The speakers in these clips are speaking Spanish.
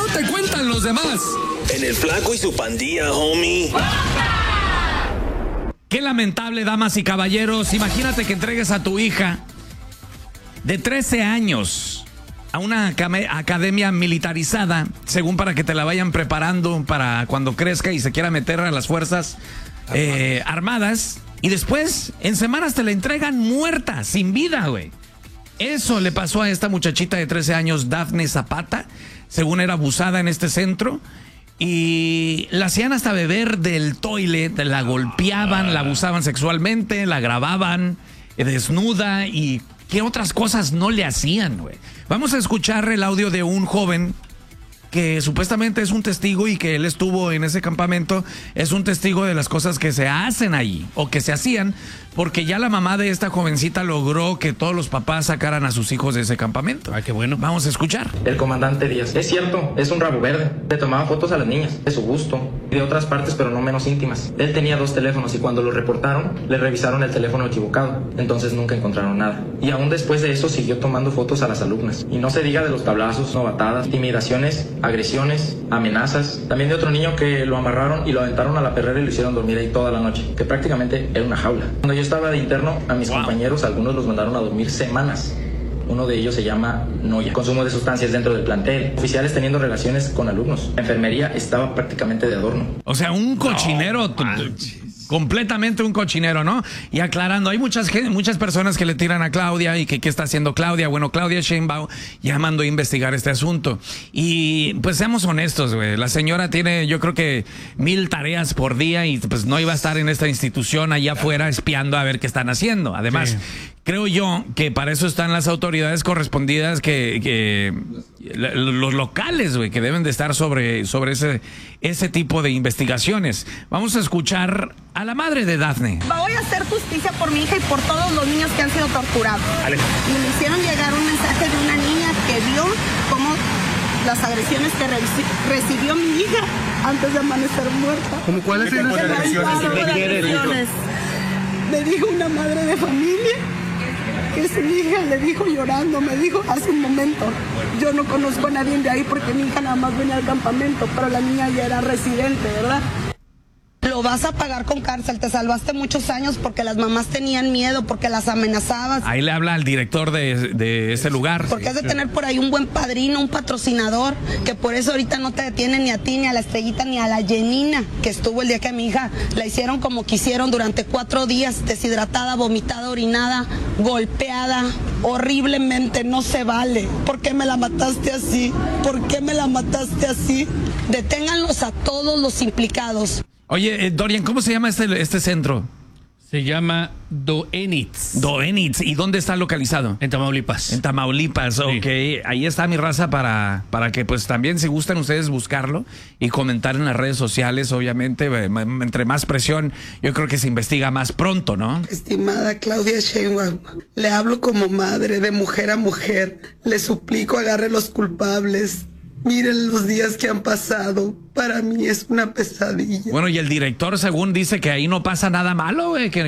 no te cuentan los demás. En el Flaco y su pandilla, homie. Qué lamentable, damas y caballeros. Imagínate que entregues a tu hija de 13 años a una academia militarizada, según para que te la vayan preparando para cuando crezca y se quiera meter a las fuerzas armadas. Y después, en semanas te la entregan muerta, sin vida, güey. Eso le pasó a esta muchachita de 13 años, Dafne Zapata, según era abusada en este centro. Y la hacían hasta beber del toilet, la golpeaban, la abusaban sexualmente, la grababan desnuda y qué otras cosas no le hacían, güey. Vamos a escuchar el audio de un joven que supuestamente es un testigo y que él estuvo en ese campamento, es un testigo de las cosas que se hacen ahí o que se hacían, porque ya la mamá de esta jovencita logró que todos los papás sacaran a sus hijos de ese campamento. Ay, qué bueno. Vamos a escuchar. El comandante Díaz. Es cierto, es un rabo verde. Le tomaba fotos a las niñas, de su gusto, y de otras partes, pero no menos íntimas. Él tenía 2 teléfonos y cuando lo reportaron, le revisaron el teléfono equivocado. Entonces nunca encontraron nada. Y aún después de eso siguió tomando fotos a las alumnas. Y no se diga de los tablazos, novatadas, intimidaciones, agresiones, amenazas. También de otro niño que lo amarraron y lo aventaron a la perrera y lo hicieron dormir ahí toda la noche, que prácticamente era una jaula. Cuando yo estaba de interno, a mis compañeros, algunos los mandaron a dormir semanas. Uno de ellos se llama Noya. Consumo de sustancias dentro del plantel. Oficiales teniendo relaciones con alumnos. La enfermería estaba prácticamente de adorno. O sea, un cochinero. Completamente un cochinero, ¿no? Y aclarando, hay muchas personas que le tiran a Claudia y que qué está haciendo Claudia. Bueno, Claudia Sheinbaum ya mandó a investigar este asunto. Y pues seamos honestos, güey. La señora tiene, yo creo que 1000 tareas por día y pues no iba a estar en esta institución allá afuera espiando a ver qué están haciendo. Además, sí, creo yo que para eso están las autoridades correspondidas los locales, güey, que deben de estar sobre ese tipo de investigaciones. Vamos a escuchar a la madre de Dafne. Voy a hacer justicia por mi hija y por todos los niños que han sido torturados. Y me hicieron llegar un mensaje de una niña que vio cómo las agresiones que recibió mi hija antes de amanecer muerta. ¿Cómo cuáles son las agresiones? Me dijo una madre de familia que su hija le dijo llorando, me dijo hace un momento, yo no conozco a nadie de ahí porque mi hija nada más venía al campamento, pero la niña ya era residente, ¿verdad? Lo vas a pagar con cárcel, te salvaste muchos años porque las mamás tenían miedo, porque las amenazabas. Ahí le habla al director de ese lugar. Porque has de tener por ahí un buen padrino, un patrocinador, que por eso ahorita no te detienen ni a ti, ni a la Estrellita, ni a la Yenina, que estuvo el día que a mi hija la hicieron como quisieron durante 4 días, deshidratada, vomitada, orinada, golpeada, horriblemente, no se vale. ¿Por qué me la mataste así? ¿Por qué me la mataste así? Deténganlos a todos los implicados. Oye, Dorian, ¿cómo se llama este centro? Se llama Doenitz. Doenitz. ¿Y dónde está localizado? En Tamaulipas. En Tamaulipas, sí. Ok. Ahí está mi raza para que pues también si gustan ustedes buscarlo y comentar en las redes sociales, obviamente. Entre más presión, yo creo que se investiga más pronto, ¿no? Estimada Claudia Sheinbaum, le hablo como madre, de mujer a mujer. Le suplico agarre los culpables. Miren los días que han pasado. Para mí es una pesadilla. Bueno, y el director, según dice que ahí no pasa nada malo, güey, que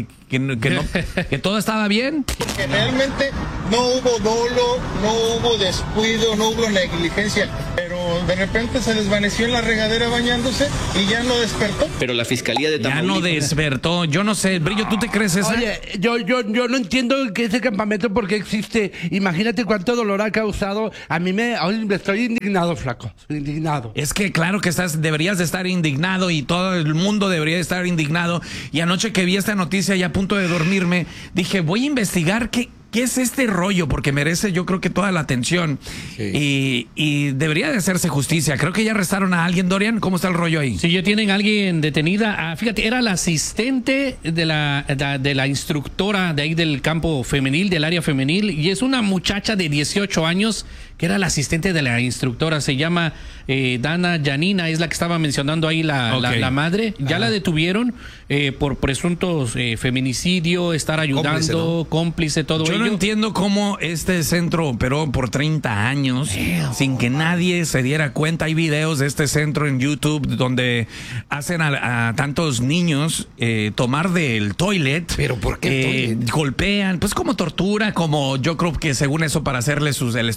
todo estaba bien. Que realmente no hubo dolo, no hubo descuido, no hubo negligencia. Pero de repente se desvaneció en la regadera bañándose y ya no despertó. Pero la fiscalía de Tamaulipas... Ya no despertó. Yo no sé, Brillo, ¿tú te crees eso? Oye, yo no entiendo que ese campamento por qué existe. Imagínate cuánto dolor ha causado. A mí me estoy indignado, flaco. Indignado. Es que claro que deberías de estar indignado y todo el mundo debería de estar indignado. Y anoche que vi esta noticia y a punto de dormirme, dije, voy a investigar qué es este rollo, porque merece yo creo que toda la atención. Sí. Y debería de hacerse justicia. Creo que ya arrestaron a alguien, Dorian. ¿Cómo está el rollo ahí? Sí, ya tienen a alguien detenida. Fíjate, era la asistente de la instructora de ahí del campo femenil, del área femenil, y es una muchacha de 18 años que era la asistente de la instructora. Se llama Dana Yanina, es la que estaba mencionando ahí la madre. Ya la detuvieron por presuntos feminicidio, estar ayudando, cómplice, todo ello. Yo no entiendo cómo este centro operó por 30 años sin que nadie se diera cuenta. Hay videos de este centro en YouTube donde hacen a tantos niños tomar del toilet. ¿Pero por qué toilet? Golpean, pues como tortura, como yo creo que según eso para hacerles el estómago fuerte.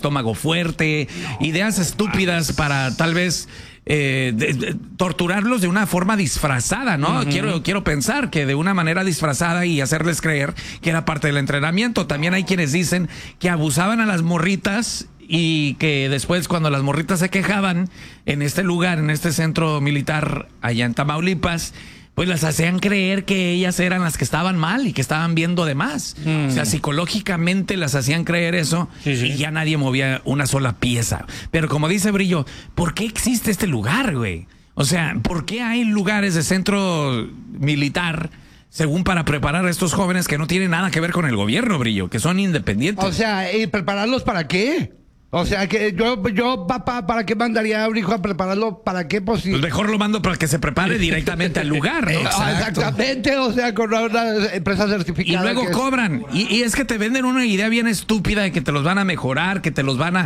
fuerte, ideas estúpidas para tal vez torturarlos de una forma disfrazada, ¿no? Quiero pensar que de una manera disfrazada y hacerles creer que era parte del entrenamiento. También hay quienes dicen que abusaban a las morritas y que después, cuando las morritas se quejaban en este lugar, en este centro militar allá en Tamaulipas, pues las hacían creer que ellas eran las que estaban mal y que estaban viendo de más. O sea, psicológicamente las hacían creer eso y ya nadie movía una sola pieza. Pero como dice Brillo, ¿por qué existe este lugar, güey? O sea, ¿por qué hay lugares de centro militar según para preparar a estos jóvenes que no tienen nada que ver con el gobierno, Brillo, que son independientes? O sea, ¿y prepararlos para qué? O sea, que yo papá, ¿para qué mandaría a un hijo a prepararlo? ¿Para qué? Pues mejor lo mando para que se prepare directamente al lugar, ¿no? Exactamente, o sea, con una empresa certificada. Y luego cobran. Y es que te venden una idea bien estúpida de que te los van a mejorar, que te los van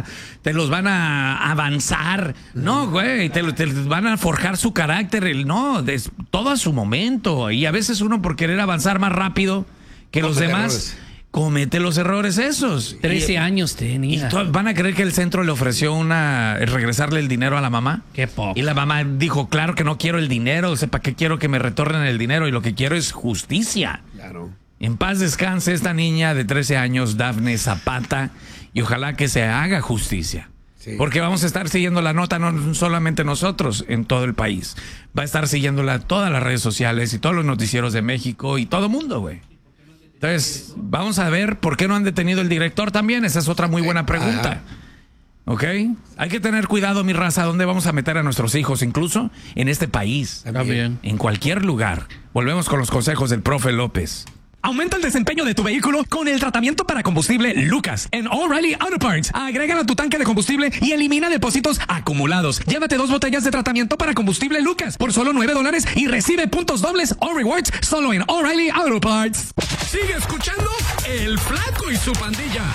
a avanzar. No, güey, te van a forjar su carácter. No, todo a su momento. Y a veces uno, por querer avanzar más rápido que los demás, comete los errores esos. 13 años tenía. ¿Y van a creer que el centro le ofreció regresarle el dinero a la mamá? Qué poco. Y la mamá dijo, claro que no quiero el dinero, o sea, ¿para qué quiero que me retornen el dinero? Y lo que quiero es justicia. Claro. En paz descanse esta niña de 13 años, Dafne Zapata, y ojalá que se haga justicia. Sí. Porque vamos a estar siguiendo la nota, no solamente nosotros, en todo el país. Va a estar siguiéndola todas las redes sociales y todos los noticieros de México y todo el mundo, güey. Entonces, vamos a ver por qué no han detenido el director también. Esa es otra muy buena pregunta. ¿Ok? Hay que tener cuidado, mi raza, dónde vamos a meter a nuestros hijos, incluso en este país. También. En cualquier lugar. Volvemos con los consejos del profe López. Aumenta el desempeño de tu vehículo con el tratamiento para combustible Lucas en O'Reilly Auto Parts. Agrégalo a tu tanque de combustible y elimina depósitos acumulados. Llévate 2 botellas de tratamiento para combustible Lucas por solo $9 y recibe puntos dobles o rewards solo en O'Reilly Auto Parts. Sigue escuchando El Flaco y su Pandilla.